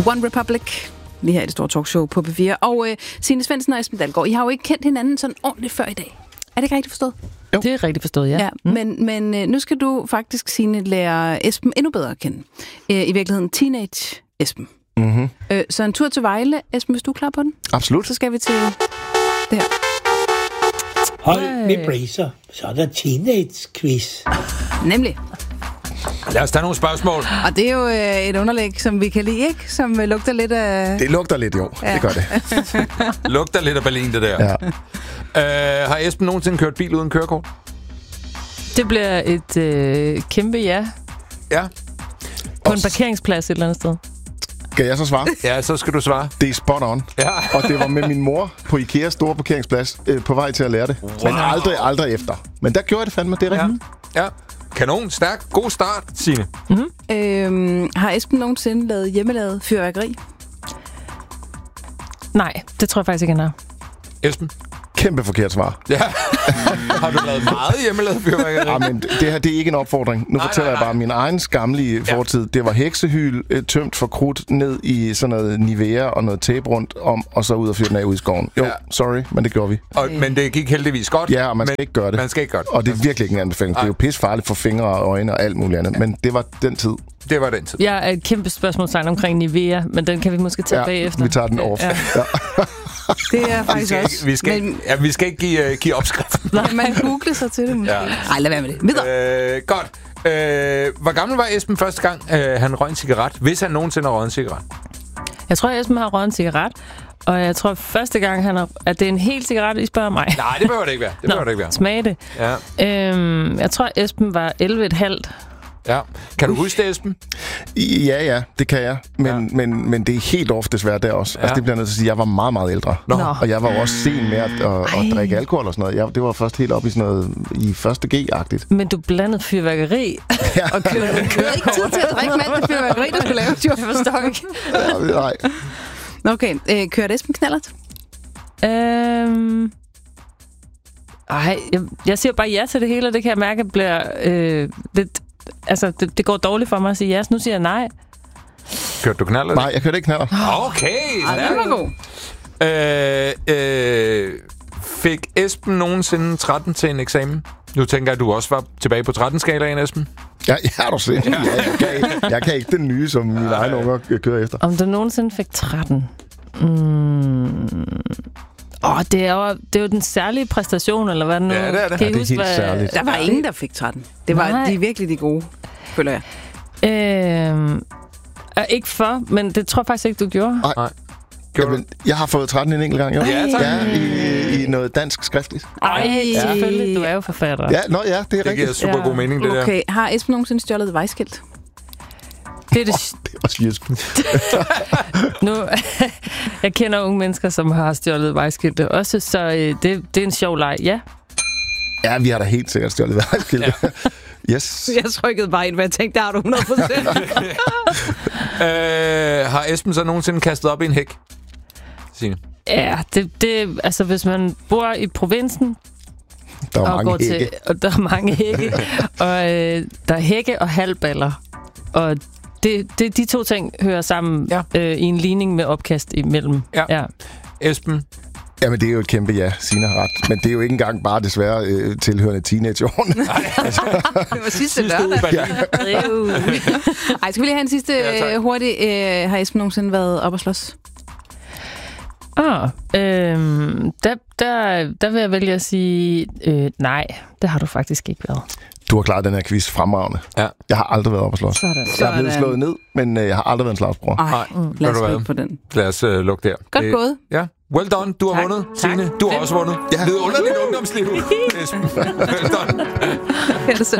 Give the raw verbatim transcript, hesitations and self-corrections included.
One Republic, lige her i det store talkshow på P fire. Og øh, Signe Svendsen og Esben Dalgaard, I har jo ikke kendt hinanden sådan ordentligt før i dag. Er det ikke rigtigt forstået? Jo. Det er rigtigt forstået, ja. ja mm. Men, men øh, nu skal du faktisk, Signe, lære Esben endnu bedre at kende. Øh, I virkeligheden teenage Esben. Mm-hmm. Øh, så en tur til Vejle, Esben, hvis du er klar på den? Absolut. Så skal vi til det her. Hold med bracer, så er der teenage-quiz. Nemlig. Lad os tage nogle spørgsmål. Og det er jo øh, et underlæg, som vi kan lide, ikke? Som øh, lugter lidt af... Det lugter lidt, jo. Ja. Det gør det. Lugter lidt af Berlin, det der. Ja. Øh, har Esben nogensinde kørt bil uden kørekort? Det bliver et øh, kæmpe ja. Ja. På en parkeringsplads et eller andet sted. Skal jeg så svare? Ja, så skal du svare. Det er spot on. Ja. Og det var med min mor på Ikeas store parkeringsplads øh, på vej til at lære det. Wow. Men aldrig, aldrig efter. Men der gjorde jeg det fandme, det er rigtigt. Ja. ja. Kanon, stærk, god start, Signe. Mm-hmm. Øhm, har Esben nogensinde lavet hjemmelavet fyrværkeri? Nej, det tror jeg faktisk ikke, han har. Esben? Kæmpe forkert svar. Ja. Har du lavet meget hjemmelavet fyrværkeri? Ja, men det her, det er ikke en opfordring. Nu nej, fortæller nej, nej. jeg bare min egen skamlige ja. fortid. Det var heksehyl, øh, tømt for krudt ned i sådan noget Nivea og noget tape rundt om, og så ud og fyre den af ud i skoven. Jo, ja. sorry, men det gjorde vi. Og, men det gik heldigvis godt. Ja, og man skal men, ikke gøre det. Man skal ikke gøre det. Og det er virkelig ikke en anbefaling. Det er jo pissefarligt for fingre og øjne og alt muligt andet. Men det var den tid. Det var den tid. Jeg er et kæmpe spørgsmålstegn omkring Nivea, men den kan vi måske tage ja, bagefter. vi tager den off. Ja. Ja. Det er faktisk vi skal også. Ikke, vi, skal, men, ja, vi skal ikke give, uh, give opskriften. Nej, man googler sig til det måske. Ja. Ej, lad være med det. Videre. Øh, godt. Øh, hvor gammel var Esben første gang, øh, han røg en cigaret? Hvis han nogensinde har røget en cigaret? Jeg tror, Esben har røget en cigaret. Og jeg tror første gang, han har, at det er en hel cigaret, I spørger mig. Nej, det behøver det ikke være. Det behøver det ikke være. Smag det. Ja. Øhm, jeg tror, Esben var elleve komma fem. Ja. Kan du huske det, Esben? Ja, ja, det kan jeg. Men, ja. men, men det er helt off desværre der også. Ja. Altså, det bliver nødt til at sige, at jeg var meget, meget ældre. Nå. Og jeg var også sen med at, at, at drikke alkohol og sådan noget. Jeg, det var først helt op i sådan noget i første G-agtigt. Men du blandede fyrværkeri ja. og kørte. Du havde ikke tid til at drikke mand det fyrværkeri, der skulle lave. Jeg forstår ikke. Ja, nej. Okay, øh, kørte Esben knallert? Øhm... Ej, jeg, jeg siger bare ja til det hele, og det kan jeg mærke bliver øh, lidt... Altså, det, det går dårligt for mig at sige ja, så nu siger jeg nej. Kørte du knaller? Nej, jeg kørte ikke knaller. Okay, Ej, det var god. Øh, øh, fik Esben nogensinde tretten til en eksamen? Nu tænker jeg, at du også var tilbage på tretten-skalaen, Esben. Ja, ja, du ser. Ja, jeg, kan ikke, jeg kan ikke den nye, som mine egne unger kører efter. Om du nogensinde fik tretten? Mm. Åh, oh, det er jo det er jo den særlige præstation, eller hvad det nu? Ja, det er det. Kan I ja, det er huske, helt hvad... særligt. Der var ingen, der fik tretten. Det var Nej. de virkelig de gode, føler jeg. Øhm, ikke for, men det tror jeg faktisk ikke, du gjorde. Nej. Nej. Jamen, jeg har fået tretten en enkelt gang, jo. Ja, tak. Ja, i, i noget dansk skriftligt. Ej, ja. Selvfølgelig. Du er jo forfatter. Ja, nå, ja, det er det rigtigt. giver super ja. god mening, det der. Okay, har Esben nogensinde stjålet et vejskilt? Det er det... Oh, det var svirsk. nu, jeg kender unge mennesker, som har stjålet vejskilte også, så øh, det, det er en sjov leg, ja. Ja, vi har da helt sikkert stjålet vejskilte. Ja. Yes. Jeg trykkede bare ind, for jeg tænkte, der har du hundrede procent. øh, har Esben så nogensinde kastet op i en hæk? Signe. Ja, det, det, altså hvis man bor i provinsen, der er og mange går hække. til, og der er mange hække, og øh, der er hække og halvballer, og det, det, de to ting hører sammen ja. øh, i en ligning med opkast imellem. Ja. Ja. Esben? Jamen, det er jo et kæmpe ja, Signe har ret. Men det er jo ikke engang bare desværre øh, tilhørende teenageårene. Altså. Det var sidste lørdag. Ja. Ej, skal vi lige have en sidste ja, øh, hurtigt? Øh, har Esben nogensinde været op og slås? Ah, øh, der, der, der vil jeg vælge at sige, øh, nej, det har du faktisk ikke været. Du har klaret den her quiz fremragende. Ja. Jeg har aldrig været op og slås. Sådan. Jeg er blevet slået ned, men øh, jeg har aldrig været en slagsbror. Ej, mm, lad os slutte på den. Lad os uh, lukke der. Godt det, gået. Ja. Well done. Du har tak. vundet, Signe. Du har også vundet. Ja. Vidunderligt ungdomsliv. Esben. Well done.